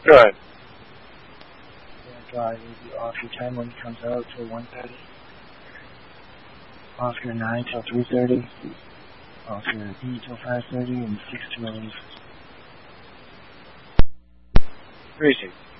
Go ahead. Drive will be off your time when he comes out till 1:30. Oscar 9 till 3:30. Oscar E till 5:30 and 6 till 8. Greasy.